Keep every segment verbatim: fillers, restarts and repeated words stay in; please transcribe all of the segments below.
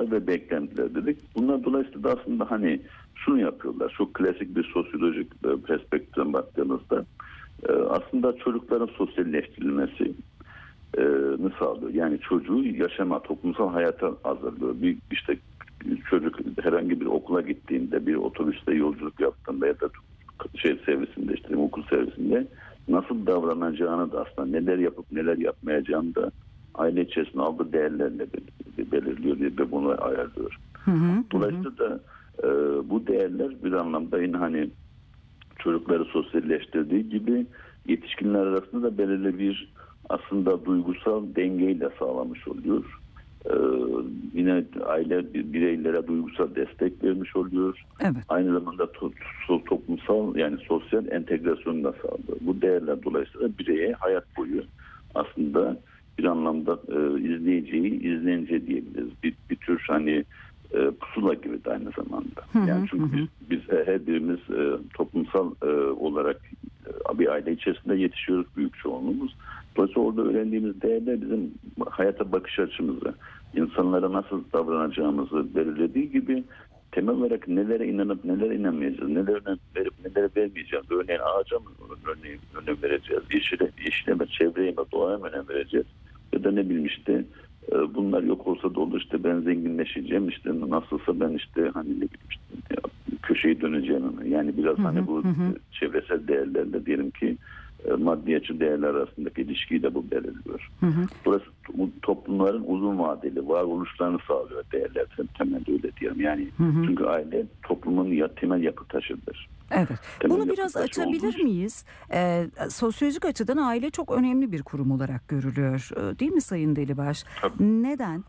sorunlar ve beklentiler dedik. Bunlar dolayısıyla da aslında hani şunu yapıyorlar. Çok klasik bir sosyolojik perspektiften baktığımızda aslında çocukların sosyalleştirilmesi ne sağlıyor? Yani çocuğu yaşama, toplumsal hayata hazırlıyor. Bir işte çocuk herhangi bir okula gittiğinde, bir otobüste yolculuk yaptığında ya da şey servisinde, işte okul servisinde nasıl davranacağını da aslında neler yapıp neler yapmayacağını da aile içerisinde aldığı değerlerle belirliyor ve bunu ayarlıyor. Hı hı, Dolayısıyla hı. da e, bu değerler bir anlamda yine hani çocukları sosyalleştirdiği gibi yetişkinler arasında da belirli bir aslında duygusal dengeyle sağlamış oluyor. Ee, yine aile bireylere duygusal destek vermiş oluyor. Evet. Aynı zamanda to- to- toplumsal yani sosyal entegrasyonu da sağlıyor. Bu değerler dolayısıyla bireye hayat boyu aslında bir anlamda e, izleyeceği, izlenece diyebiliriz. Bir, bir tür hani e, pusula gibi de aynı zamanda. Hı hı, Yani çünkü hı hı. biz, biz her birimiz e, toplumsal e, olarak e, bir aile içerisinde yetişiyoruz, büyük çoğunluğumuz. Dolayısıyla orada öğrendiğimiz değerler bizim hayata bakış açımızı, insanlara nasıl davranacağımızı belirlediği gibi temel olarak nelere inanıp nelere inanmayacağız, nelere önem verip nelere vermeyeceğiz. Örneğin ağaca mı örneğin önem vereceğiz, yeşile, yeşile mi, çevreye mi, doğaya mı önem vereceğiz? Ya da ne bileyim işte bunlar yok olsa da olur, işte ben zenginleşeceğim, işte nasılsa ben işte hani ne bileyim işte köşeyi döneceğim. Yani biraz Hı hı, hani bu hı hı. çevresel değerlerle diyelim ki maddiyatçı değerler arasındaki ilişkiyi de bu belirliyor. Hı hı. Burası toplumların uzun vadeli varoluşlarını sağlıyor değerler temelde, öyle diyelim. Yani Hı hı. çünkü aile toplumun ya, temel yapı taşıdır. Evet. Temel Bunu yapı biraz taşı açabilir olduğu- miyiz? Ee, sosyolojik açıdan aile çok önemli bir kurum olarak görülüyor. Ee, Değil mi Sayın Delibaş? Tabii. Neden?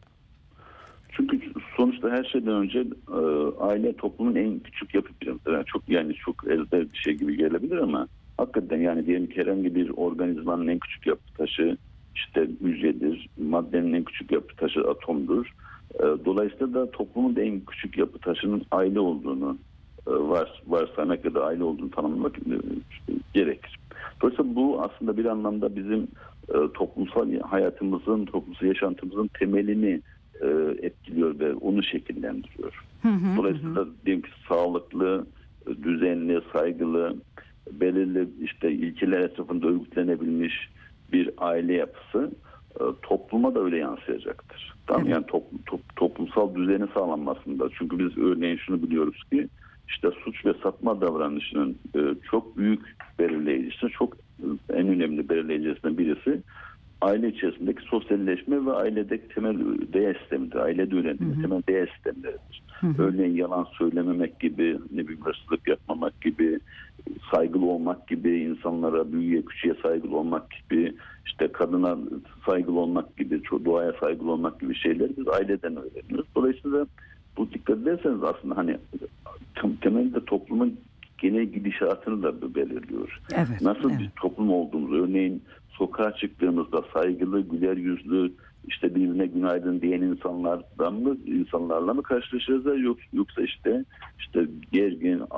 Çünkü sonuçta her şeyden önce e, aile toplumun en küçük yapı birimi. Yani çok yani çok ezber bir şey gibi gelebilir ama hakikaten yani diyelim ki herhangi bir organizmanın en küçük yapı taşı işte hücredir. Maddenin en küçük yapı taşı atomdur. E, dolayısıyla da toplumun da en küçük yapı taşının aile olduğunu e, var, varsaymak ya da aile olduğunu tanımlamak e, gerekir. Dolayısıyla bu aslında bir anlamda bizim e, toplumsal hayatımızın, toplumsal yaşantımızın temelini e, etkiliyor ve onu şekillendiriyor. Hı hı, Dolayısıyla hı. diyelim ki sağlıklı, düzenli, saygılı, belirli işte ilkeler etrafında örgütlenebilmiş bir aile yapısı e, topluma da öyle yansıyacaktır. Tamam, Evet. yani top, top, toplumsal düzeni sağlanmasında. Çünkü biz örneğin şunu biliyoruz ki işte suç ve satma davranışının e, çok büyük belirleyicisi, çok e, en önemli belirleyicisinden birisi aile içerisindeki sosyalleşme ve ailedeki temel değer sistemidir. Ailede öğrendiğimiz temel değer sistemleridir. Hı hı. Örneğin yalan söylememek gibi, ne bileyim hırsızlık yapmamak gibi, saygılı olmak gibi, insanlara, büyüye, küçüğe saygılı olmak gibi, işte kadına saygılı olmak gibi, doğaya saygılı olmak gibi şeyleri biz aileden öğreniyoruz. Dolayısıyla bu dikkat ederseniz aslında hani temelde toplumun genel gidişatını da belirliyor. Evet, Nasıl evet. bir toplum olduğumuzu, örneğin sokağa çıktığımızda saygılı, güler yüzlü, işte birbirine günaydın diyen insanlardan mı, insanlarla mı karşılaşacağız, yoksa işte işte gergin,